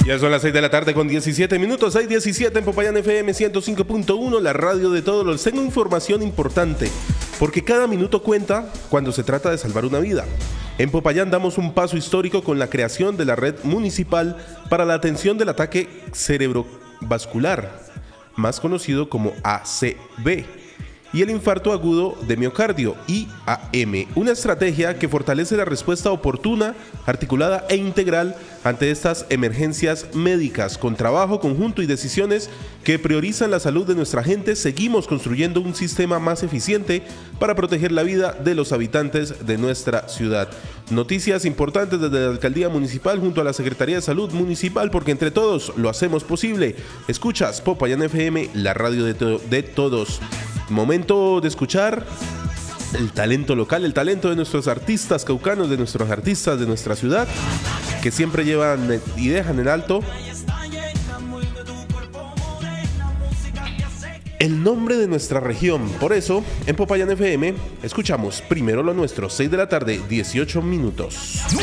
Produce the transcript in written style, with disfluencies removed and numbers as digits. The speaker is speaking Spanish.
Ya son las 6 de la tarde con 17 minutos. Hay 17 en Popayán FM 105.1, la radio de todos. Les tengo información importante, porque cada minuto cuenta cuando se trata de salvar una vida. En Popayán damos un paso histórico con la creación de la red municipal para la atención del ataque cerebrovascular, más conocido como ACV, y el infarto agudo de miocardio, IAM, una estrategia que fortalece la respuesta oportuna, articulada e integral ante estas emergencias médicas. Con trabajo conjunto y decisiones que priorizan la salud de nuestra gente, seguimos construyendo un sistema más eficiente para proteger la vida de los habitantes de nuestra ciudad. Noticias importantes desde la Alcaldía Municipal junto a la Secretaría de Salud Municipal, porque entre todos lo hacemos posible. Escuchas Popayán FM, la radio de todos. Momento de escuchar el talento local, el talento de nuestros artistas caucanos, de nuestros artistas de nuestra ciudad, que siempre llevan y dejan en alto el nombre de nuestra región. Por eso, en Popayán FM, escuchamos primero lo nuestro, 6 de la tarde, 18 minutos.